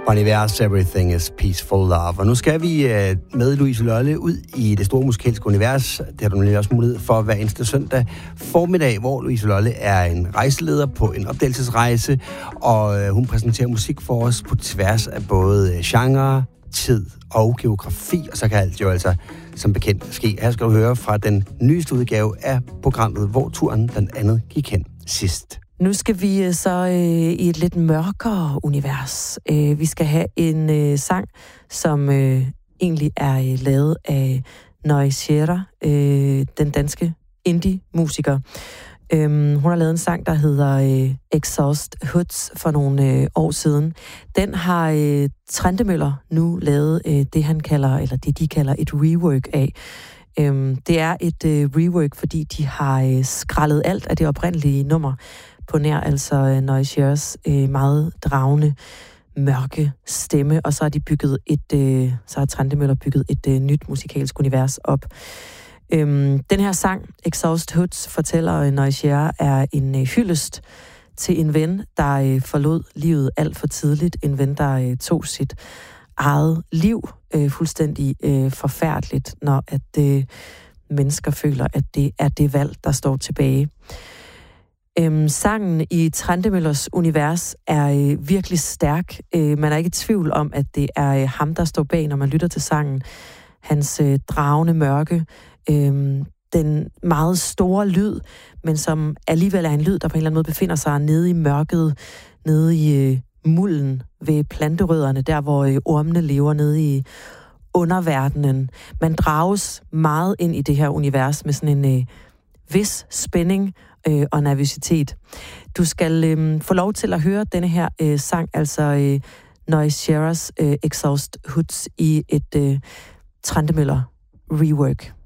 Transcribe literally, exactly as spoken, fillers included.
Univers, Everything is Peaceful Love. Og nu skal vi uh, med Louise Lolle ud i det store musikalske univers. Det har du nemlig også mulighed for hver eneste søndag formiddag, hvor Louise Lolle er en rejseleder på en opdagelsesrejse, og uh, hun præsenterer musik for os på tværs af både genre, tid og geografi, og så kan alt jo altså som bekendt ske. Her skal du høre fra den nyeste udgave af programmet, hvor turen blandt andet gik hen sidst. Nu skal vi så øh, i et lidt mørkere univers. Øh, vi skal have en øh, sang, som øh, egentlig er øh, lavet af Noy Sierra, øh, den danske indie-musiker. Øh, hun har lavet en sang, der hedder øh, Exhaust Hoods for nogle øh, år siden. Den har øh, Trentemøller nu lavet øh, det, han kalder, eller det de kalder et rework af. Øh, det er et øh, rework, fordi de har øh, skrællet alt af det oprindelige nummer på nær, altså Noy Sierras øh, meget dragende, mørke stemme, og så har de bygget et, øh, så har Trentemøller bygget et øh, nyt musikalsk univers op. Øhm, den her sang, Exhaust Hoods, fortæller Noy Sierra, er en øh, hyldest til en ven, der øh, forlod livet alt for tidligt. En ven, der øh, tog sit eget liv øh, fuldstændig øh, forfærdeligt, når at øh, mennesker føler, at det er det valg, der står tilbage. Øhm, sangen i Trentemøllers univers er øh, virkelig stærk. Øh, man er ikke i tvivl om, at det er øh, ham, der står bag, når man lytter til sangen. Hans øh, dragende mørke, øh, den meget store lyd, men som alligevel er en lyd, der på en eller anden måde befinder sig nede i mørket, nede i øh, mulden ved planterødderne, der hvor øh, ormene lever nede i underverdenen. Man drages meget ind i det her univers med sådan en øh, vis spænding øh, og nervøsitet. Du skal øh, få lov til at høre denne her øh, sang, altså øh, Noy Sierras øh, Exhaust Hoods i et øh, Trentemøller rework.